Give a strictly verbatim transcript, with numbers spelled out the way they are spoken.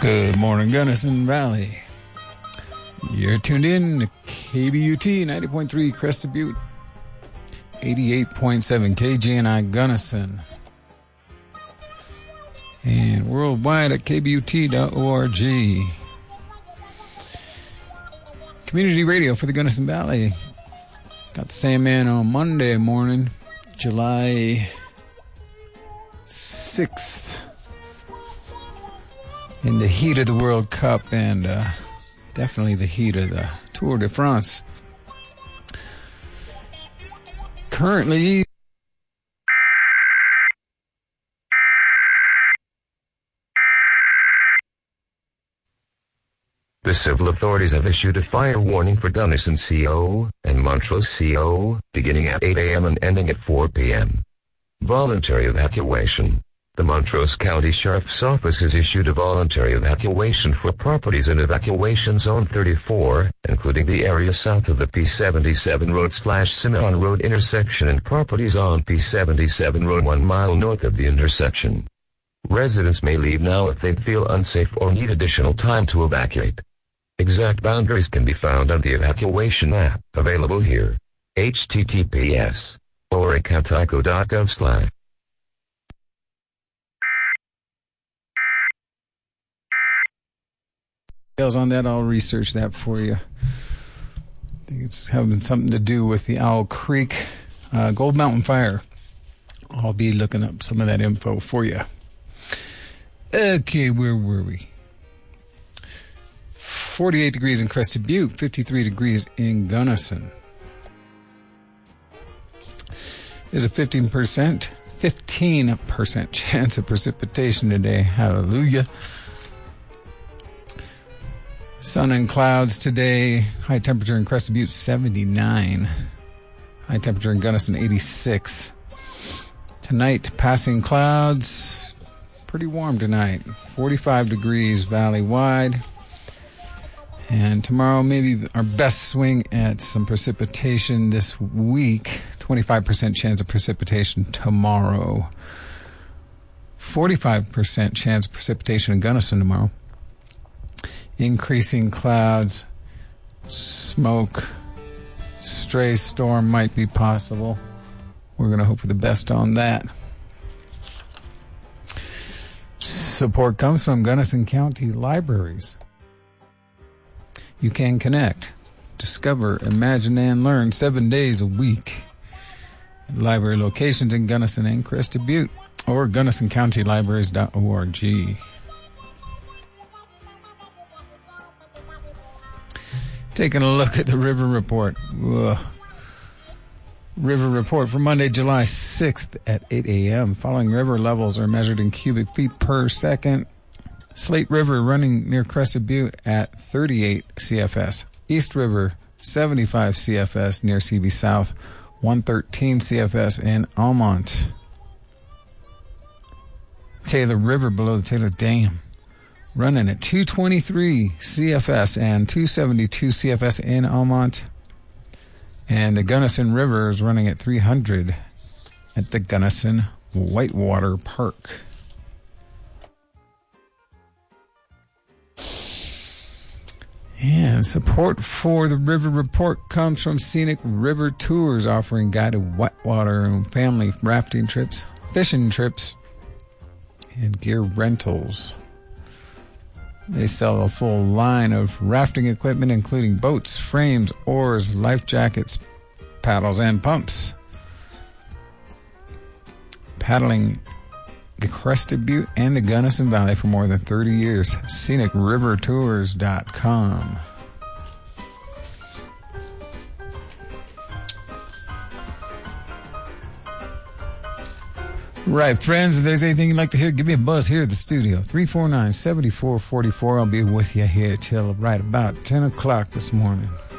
Good morning, Gunnison Valley. You're tuned in to K B U T ninety point three Crested Butte, eighty-eight point seven K G N I Gunnison, and worldwide at K B U T dot org. Community radio for the Gunnison Valley. Got the Sandman on Monday morning, July sixth. In the heat of the World Cup and uh, definitely the heat of the Tour de France. Currently, the civil authorities have issued a fire warning for Gunnison C O and Montrose C O, beginning at eight a.m. and ending at four p.m. Voluntary evacuation. The Montrose County Sheriff's Office has issued a voluntary evacuation for properties in Evacuation Zone thirty-four, including the area south of the P seventy-seven Road slash Cimarron Road intersection and properties on P seventy-seven Road one mile north of the intersection. Residents may leave now if they feel unsafe or need additional time to evacuate. Exact boundaries can be found on the evacuation map, available here. H T T P S or ecatico dot gov slash on that, I'll research that for you. I think it's having something to do with the Owl Creek uh, Gold Mountain Fire. I'll be looking up some of that info for you. Okay, where were we? forty-eight degrees in Crested Butte, fifty-three degrees in Gunnison. There's a fifteen percent, fifteen percent chance of precipitation today. Hallelujah. Sun and clouds today. High temperature in Crested Butte, seventy-nine. High temperature in Gunnison, eighty-six. Tonight, passing clouds. Pretty warm tonight. forty-five degrees valley-wide. And tomorrow, maybe our best swing at some precipitation this week. twenty-five percent chance of precipitation tomorrow. forty-five percent chance of precipitation in Gunnison tomorrow. Increasing clouds, smoke, stray storm might be possible. We're going to hope for the best on that. Support comes from Gunnison County Libraries. You can connect, discover, imagine, and learn seven days a week. Library locations in Gunnison and Crested Butte or gunnison county libraries dot org. Taking a look at the River Report. Ugh. River Report for Monday, July sixth at eight a.m. Following river levels are measured in cubic feet per second. Slate River running near Crested Butte at thirty-eight C F S. East River, seventy-five C F S near C B South. one thirteen C F S in Almont. Taylor River below the Taylor Dam, running at two twenty-three C F S and two seventy-two C F S in Almont. And the Gunnison River is running at three hundred at the Gunnison Whitewater Park. And support for the River Report comes from Scenic River Tours, offering guided whitewater and family rafting trips, fishing trips, and gear rentals. They sell a full line of rafting equipment, including boats, frames, oars, life jackets, paddles, and pumps. Paddling the Crested Butte and the Gunnison Valley for more than thirty years. scenic river tours dot com. Right, friends, if there's anything you'd like to hear, give me a buzz here at the studio. three four nine, seven four four four. I'll be with you here till right about ten o'clock this morning.